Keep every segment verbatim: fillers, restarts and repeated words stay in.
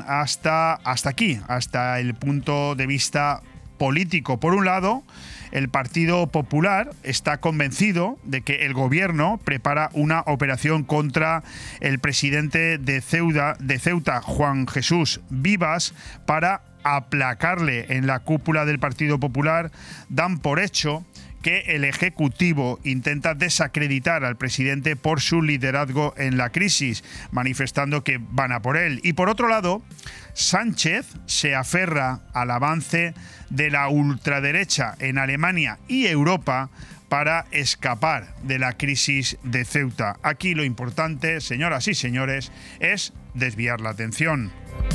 hasta, hasta aquí, hasta el punto de vista político. Por un lado, el Partido Popular está convencido de que el gobierno prepara una operación contra el presidente de Ceuta, de Ceuta, Juan Jesús Vivas, para aplacarle. En la cúpula del Partido Popular dan por hecho que el Ejecutivo intenta desacreditar al presidente por su liderazgo en la crisis, manifestando que van a por él. Y por otro lado, Sánchez se aferra al avance de la ultraderecha en Alemania y Europa para escapar de la crisis de Ceuta. Aquí lo importante, señoras y señores, es desviar la atención.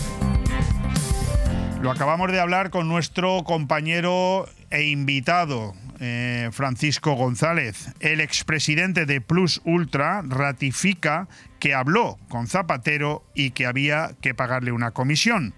Lo acabamos de hablar con nuestro compañero e invitado, eh, Francisco González. El expresidente de Plus Ultra ratifica que habló con Zapatero y que había que pagarle una comisión.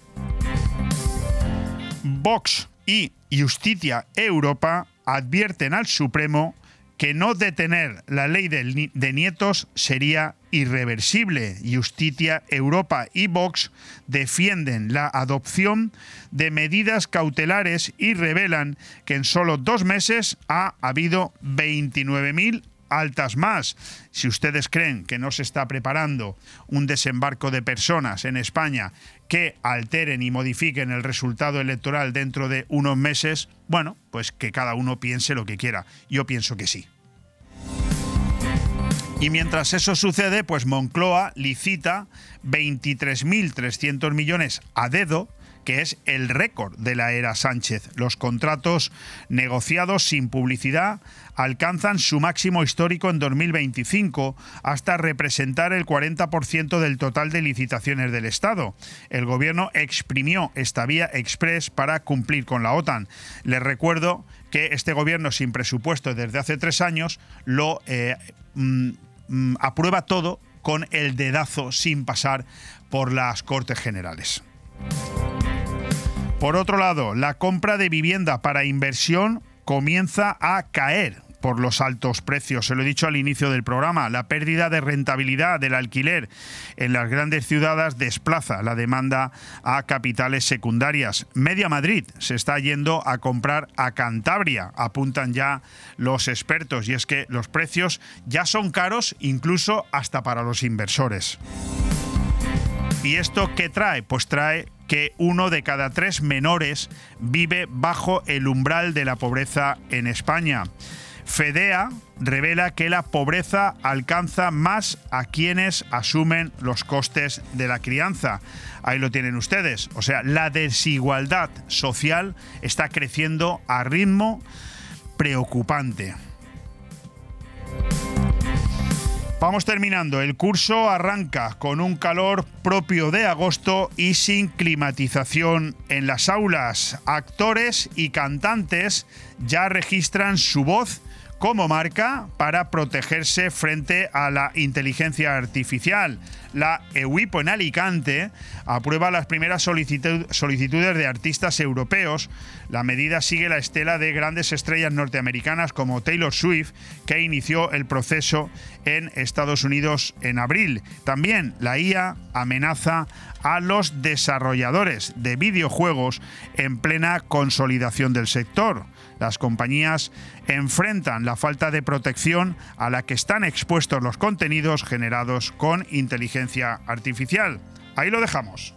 Vox y Justicia Europa advierten al Supremo que no detener la ley de, de nietos sería irreversible. Justicia Europa y Vox defienden la adopción de medidas cautelares y revelan que en solo dos meses ha habido veintinueve mil altas más. Si ustedes creen que no se está preparando un desembarco de personas en España que alteren y modifiquen el resultado electoral dentro de unos meses, bueno, pues que cada uno piense lo que quiera. Yo pienso que sí. Y mientras eso sucede, pues Moncloa licita veintitrés mil trescientos millones a dedo, que es el récord de la era Sánchez. Los contratos negociados sin publicidad alcanzan su máximo histórico en dos mil veinticinco, hasta representar el cuarenta por ciento del total de licitaciones del Estado. El gobierno exprimió esta vía express para cumplir con la OTAN. Les recuerdo que este gobierno sin presupuesto desde hace tres años lo eh, mm, mm, aprueba todo con el dedazo sin pasar por las Cortes Generales. Por otro lado, la compra de vivienda para inversión comienza a caer por los altos precios. Se lo he dicho al inicio del programa, la pérdida de rentabilidad del alquiler en las grandes ciudades desplaza la demanda a capitales secundarias. Media Madrid se está yendo a comprar a Cantabria, apuntan ya los expertos, y es que los precios ya son caros incluso hasta para los inversores. ¿Y esto qué trae? Pues trae que uno de cada tres menores vive bajo el umbral de la pobreza en España. FEDEA revela que la pobreza alcanza más a quienes asumen los costes de la crianza. Ahí lo tienen ustedes. O sea, la desigualdad social está creciendo a ritmo preocupante. Vamos terminando. El curso arranca con un calor propio de agosto y sin climatización en las aulas. Actores y cantantes ya registran su voz como marca para protegerse frente a la inteligencia artificial. La EUIPO en Alicante aprueba las primeras solicitud- solicitudes de artistas europeos. La medida sigue la estela de grandes estrellas norteamericanas como Taylor Swift, que inició el proceso en Estados Unidos en abril. También la I A amenaza a los desarrolladores de videojuegos en plena consolidación del sector. Las compañías enfrentan la falta de protección a la que están expuestos los contenidos generados con inteligencia artificial. Ahí lo dejamos.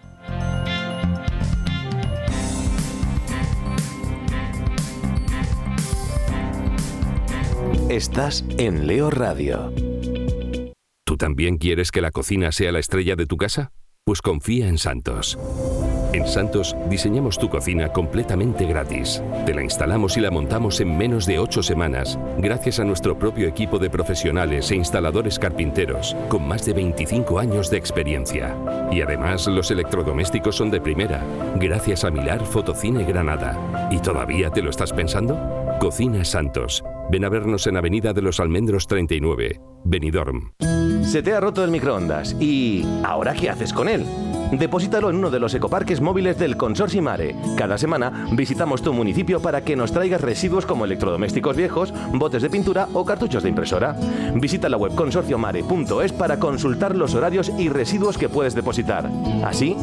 Estás en Leo Radio. ¿Tú también quieres que la cocina sea la estrella de tu casa? Pues confía en Santos. En Santos diseñamos tu cocina completamente gratis. Te la instalamos y la montamos en menos de ocho semanas, gracias a nuestro propio equipo de profesionales e instaladores carpinteros, con más de veinticinco años de experiencia. Y además los electrodomésticos son de primera, gracias a Milar Fotocine Granada. ¿Y todavía te lo estás pensando? Cocina Santos. Ven a vernos en Avenida de los Almendros treinta y nueve, Benidorm. Se te ha roto el microondas y ¿ahora qué haces con él? Deposítalo en uno de los ecoparques móviles del Consorcio Mare. Cada semana visitamos tu municipio para que nos traigas residuos como electrodomésticos viejos, botes de pintura o cartuchos de impresora. Visita la web consorcio mare punto es para consultar los horarios y residuos que puedes depositar. Así